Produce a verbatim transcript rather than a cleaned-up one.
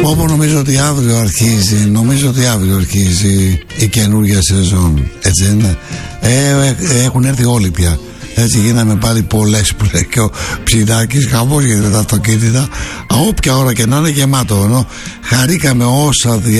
Πω, νομίζω ότι αύριο αρχίζει, νομίζω ότι αύριο αρχίζει η καινούργια σεζόν. Έτσι είναι. Ε, ε, έχουν έρθει όλοι πια. Έτσι γίναμε πάλι πολλές που λέει και ο Ψινάκης. Χαμός γίνεται τα αυτοκίνητα. Όποια ώρα και να είναι γεμάτο. Ενώ χαρήκαμε όσα δια